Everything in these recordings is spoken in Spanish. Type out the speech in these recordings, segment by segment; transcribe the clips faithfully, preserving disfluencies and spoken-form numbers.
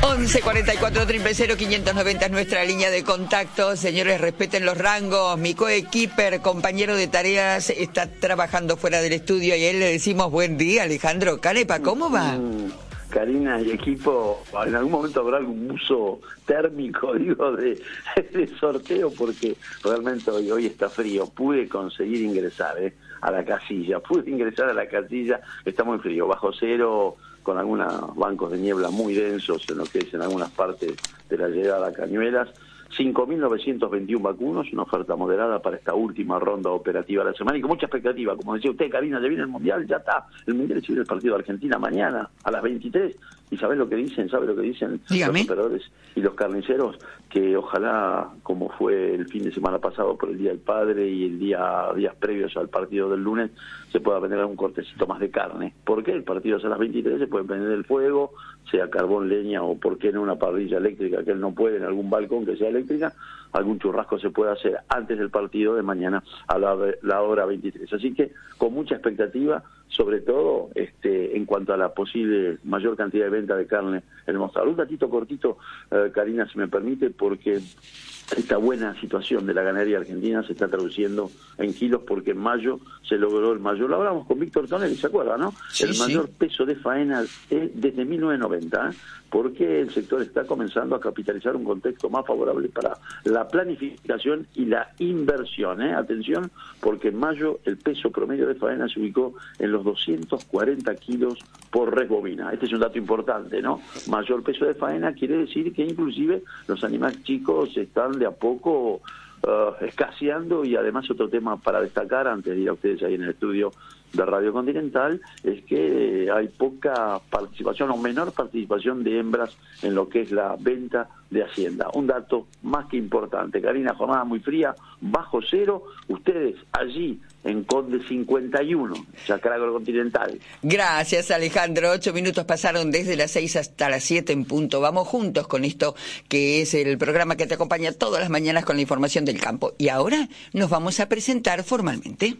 once cuarenta y cuatro, cero cero cero, quinientos noventa es nuestra línea de contacto. Señores, respeten los rangos. Mi coequiper, compañero de tareas, está trabajando fuera del estudio y a él le decimos buen día. Alejandro Canepa, ¿cómo va? Mm, Karina y equipo, en algún momento habrá algún uso térmico, digo, de, de sorteo, porque realmente hoy, hoy está frío. Pude conseguir ingresar eh, a la casilla, pude ingresar a la casilla, está muy frío, bajo cero, con algunos bancos de niebla muy densos en lo que es en algunas partes de la llegada a Cañuelas. cinco mil novecientos veintiuno vacunos, una oferta moderada para esta última ronda operativa de la semana y con mucha expectativa. Como decía usted, Karina, ya viene el Mundial, ya está. El Mundial es el partido de Argentina mañana a las veintitrés. ¿Y sabés lo que dicen? ¿Sabe lo que dicen Dígame. Los operadores y los carniceros? Que ojalá, como fue el fin de semana pasado por el Día del Padre y el día días previos al partido del lunes, se pueda vender algún cortecito más de carne. ¿Por qué? El partido es a las veintitrés, se puede prender el fuego, sea carbón, leña o por qué no una parrilla eléctrica, que él no puede, en algún balcón que sea eléctrica, algún churrasco se puede hacer antes del partido de mañana a la, la hora veintitrés. Así que con mucha expectativa, sobre todo este en cuanto a la posible mayor cantidad de venta de carne en el mostrador. Un datito cortito, eh, Karina, si me permite, porque esta buena situación de la ganadería argentina se está traduciendo en kilos, porque en mayo se logró el mayor, lo hablamos con Víctor Tonelli, ¿se acuerda, no? Sí, el mayor sí. peso de faena eh, desde mil novecientos noventa, ¿eh? Porque el sector está comenzando a capitalizar un contexto más favorable para la planificación y la inversión, ¿eh? Atención, porque en mayo el peso promedio de faena se ubicó en los doscientos cuarenta kilos por res bovina. Este es un dato importante, ¿no? Mayor peso de faena quiere decir que inclusive los animales chicos están de a poco uh, escaseando. Y además otro tema para destacar, antes de ir a ustedes ahí en el estudio de Radio Continental, es que hay poca participación o menor participación de hembras en lo que es la venta de Hacienda. Un dato más que importante. Karina, jornada muy fría, bajo cero, ustedes allí en Conde cincuenta y uno, Chacra Agrocontinental. Gracias, Alejandro. Ocho minutos pasaron desde las seis hasta las siete en punto. Vamos juntos con esto, que es el programa que te acompaña todas las mañanas con la información del campo. Y ahora nos vamos a presentar formalmente.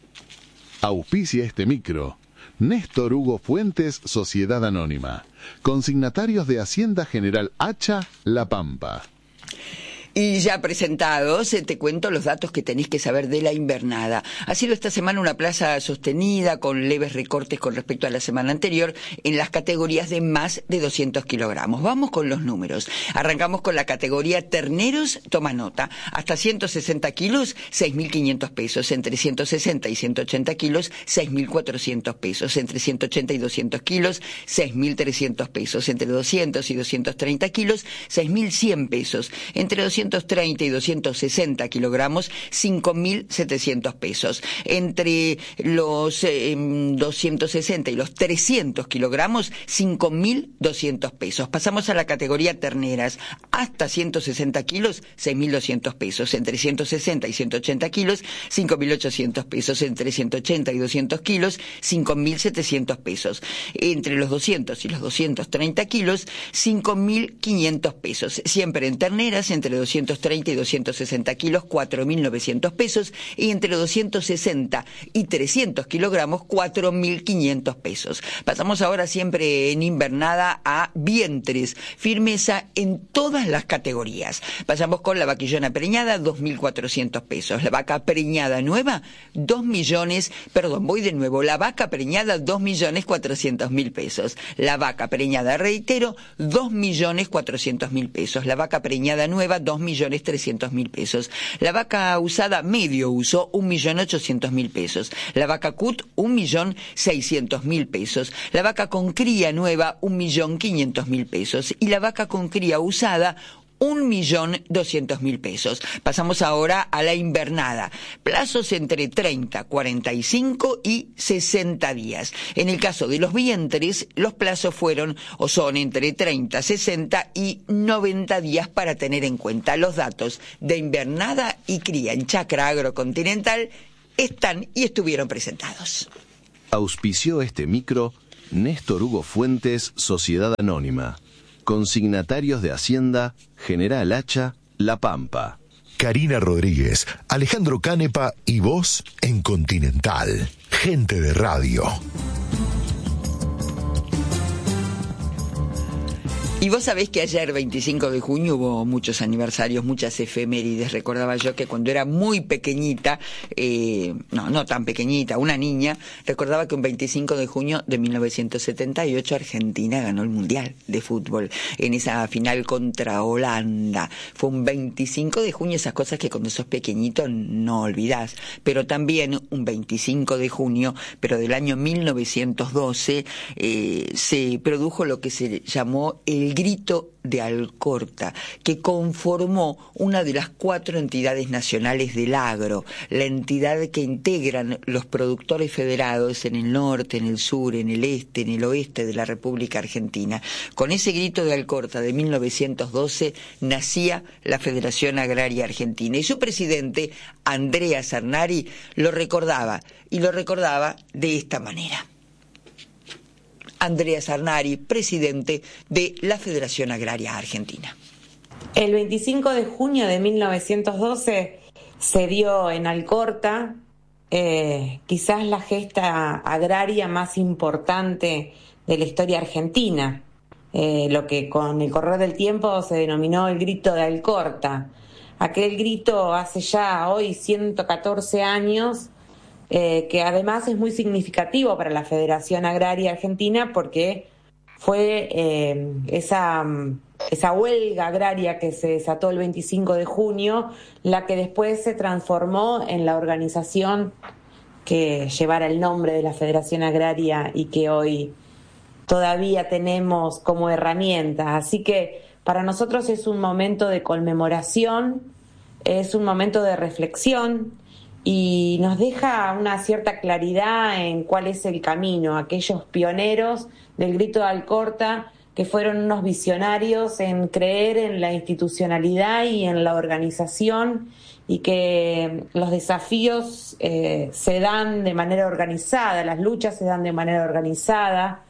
Auspicia este micro. Néstor Hugo Fuentes, Sociedad Anónima. Consignatarios de Hacienda General Hacha, La Pampa. Y ya presentados, te cuento los datos que tenéis que saber de la invernada. Ha sido esta semana una plaza sostenida con leves recortes con respecto a la semana anterior en las categorías de más de doscientos kilogramos. Vamos con los números. Arrancamos con la categoría terneros, toma nota. Hasta ciento sesenta kilos, seis mil quinientos pesos. Entre ciento sesenta y ciento ochenta kilos, seis mil cuatrocientos pesos. Entre ciento ochenta y doscientos kilos, seis mil trescientos pesos. Entre doscientos y doscientos treinta kilos, seis mil cien pesos. Entre doscientos treinta y doscientos sesenta kilogramos, cinco mil setecientos pesos. Entre los eh, doscientos sesenta y los trescientos kilogramos, cinco mil doscientos pesos. Pasamos a la categoría terneras. Hasta ciento sesenta kilos, seis mil doscientos pesos. Entre ciento sesenta y ciento ochenta kilos, cinco mil ochocientos pesos. Entre ciento ochenta y doscientos kilos, cinco mil setecientos pesos. Entre los doscientos y los doscientos treinta kilos, cinco mil quinientos pesos. Siempre en terneras, entre doscientos treinta y doscientos sesenta kilos, cuatro mil novecientos pesos. Y entre doscientos sesenta y trescientos kilogramos, cuatro mil quinientos pesos. Pasamos ahora siempre en invernada a vientres. Firmeza en todas las categorías. Pasamos con la vaquillona preñada, dos mil cuatrocientos pesos. La vaca preñada nueva, dos millones, perdón, voy de nuevo. La vaca preñada, dos millones cuatrocientos mil pesos. La vaca preñada, reitero, dos millones cuatrocientos mil pesos. La vaca preñada nueva, dos millones trescientos mil pesos. La vaca usada medio uso, un millón ochocientos mil pesos. La vaca cut, un millón seiscientos mil pesos. La vaca con cría nueva, un millón quinientos mil pesos. Y la vaca con cría usada, un millón doscientos mil pesos. Pasamos ahora a la invernada. Plazos entre treinta, cuarenta y cinco y sesenta días. En el caso de los vientres, los plazos fueron o son entre treinta, sesenta y noventa días, para tener en cuenta. Los datos de invernada y cría en Chacra Agrocontinental están y estuvieron presentados. Auspició este micro Néstor Hugo Fuentes, Sociedad Anónima. Consignatarios de Hacienda General Hacha, La Pampa. Karina Rodríguez, Alejandro Canepa y vos en Continental. Gente de radio. Y vos sabés que ayer, veinticinco de junio, hubo muchos aniversarios, muchas efemérides. Recordaba yo que cuando era muy pequeñita, eh, no, no tan pequeñita, una niña, recordaba que un veinticinco de junio de mil novecientos setenta y ocho Argentina ganó el Mundial de Fútbol en esa final contra Holanda. Fue un veinticinco de junio, esas cosas que cuando sos pequeñito no olvidás. Pero también un veinticinco de junio, pero del año mil novecientos doce, eh, se produjo lo que se llamó el Grito de Alcorta, que conformó una de las cuatro entidades nacionales del agro, la entidad que integran los productores federados en el norte, en el sur, en el este, en el oeste de la República Argentina. Con ese Grito de Alcorta de mil novecientos doce nacía la Federación Agraria Argentina y su presidente, Andrea Cernari, lo recordaba, y lo recordaba de esta manera. Andrea Cernari, presidente de la Federación Agraria Argentina. El veinticinco de junio de mil novecientos doce se dio en Alcorta eh, quizás la gesta agraria más importante de la historia argentina, eh, lo que con el correr del tiempo se denominó el Grito de Alcorta. Aquel grito hace ya hoy ciento catorce años, Eh, que además es muy significativo para la Federación Agraria Argentina porque fue eh, esa, esa huelga agraria que se desató el veinticinco de junio la que después se transformó en la organización que llevara el nombre de la Federación Agraria y que hoy todavía tenemos como herramienta. Así que para nosotros es un momento de conmemoración, es un momento de reflexión, y nos deja una cierta claridad en cuál es el camino. Aquellos pioneros del Grito de Alcorta que fueron unos visionarios en creer en la institucionalidad y en la organización, y que los desafíos eh, se dan de manera organizada, las luchas se dan de manera organizada,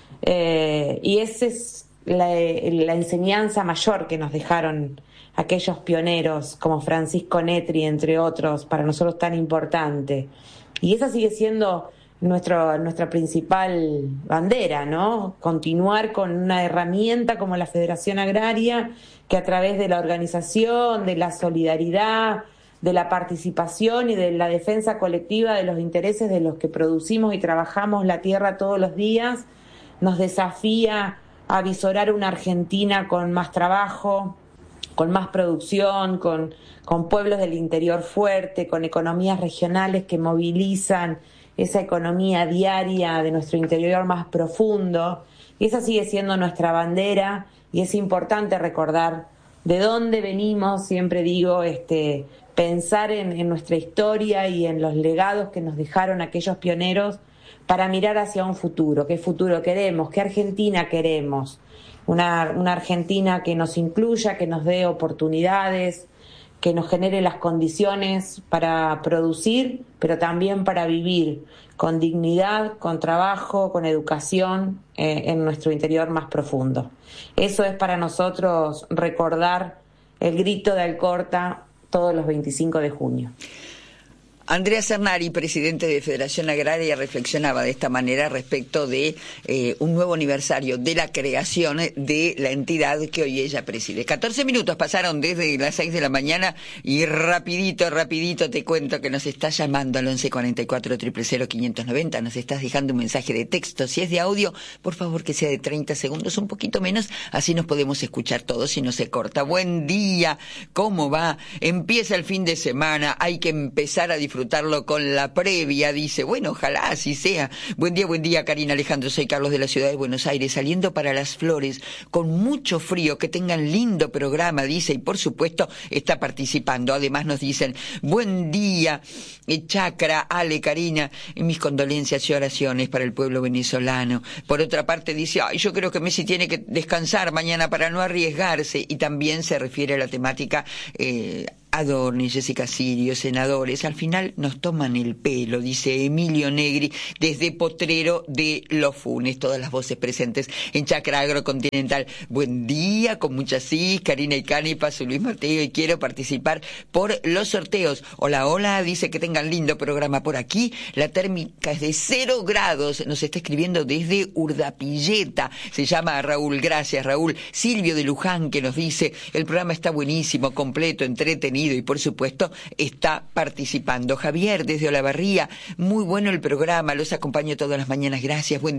eh, y esa es la, la enseñanza mayor que nos dejaron aquellos pioneros como Francisco Netri, entre otros, para nosotros tan importante. Y esa sigue siendo nuestro, nuestra principal bandera, ¿no? Continuar con una herramienta como la Federación Agraria, que a través de la organización, de la solidaridad, de la participación y de la defensa colectiva de los intereses de los que producimos y trabajamos la tierra todos los días, nos desafía a visorar una Argentina con más trabajo, con más producción, con, con pueblos del interior fuerte, con economías regionales que movilizan esa economía diaria de nuestro interior más profundo. Y esa sigue siendo nuestra bandera, y es importante recordar de dónde venimos. Siempre digo, este, pensar en, en nuestra historia y en los legados que nos dejaron aquellos pioneros para mirar hacia un futuro. ¿Qué futuro queremos? ¿Qué Argentina queremos? Una, una Argentina que nos incluya, que nos dé oportunidades, que nos genere las condiciones para producir, pero también para vivir con dignidad, con trabajo, con educación eh, en nuestro interior más profundo. Eso es para nosotros recordar el Grito de Alcorta todos los veinticinco de junio. Andrea Cernari, presidente de Federación Agraria, reflexionaba de esta manera respecto de eh, un nuevo aniversario de la creación de la entidad que hoy ella preside. catorce minutos pasaron desde las seis de la mañana y rapidito, rapidito te cuento que nos está llamando al once cuarenta y cuatro, cero cero cero, quinientos noventa. Nos estás dejando un mensaje de texto. Si es de audio, por favor que sea de treinta segundos, un poquito menos, así nos podemos escuchar todos y no se corta. Buen día, ¿cómo va? Empieza el fin de semana, hay que empezar a disfrutar disfrutarlo con la previa, dice. Bueno, ojalá así sea. Buen día, buen día, Karina, Alejandro, soy Carlos de la ciudad de Buenos Aires, saliendo para Las Flores con mucho frío, que tengan lindo programa, dice, y por supuesto está participando. Además nos dicen, buen día, Chacra, Ale, Karina, y mis condolencias y oraciones para el pueblo venezolano. Por otra parte dice, ay, yo creo que Messi tiene que descansar mañana para no arriesgarse, y también se refiere a la temática eh, Adorni, Jessica Sirio, senadores, al final nos toman el pelo, dice Emilio Negri, desde Potrero de Los Funes, todas las voces presentes en Chacra Agrocontinental. Buen día, con muchas sí, Karina y Canepa, soy Luis Mateo y quiero participar por los sorteos. Hola, hola, dice que tengan lindo programa por aquí. La térmica es de cero grados, nos está escribiendo desde Urdapilleta, se llama Raúl, gracias Raúl. Silvio de Luján que nos dice, el programa está buenísimo, completo, entretenido y por supuesto está participando. Javier desde Olavarría, muy bueno el programa, los acompaño todas las mañanas, gracias, buen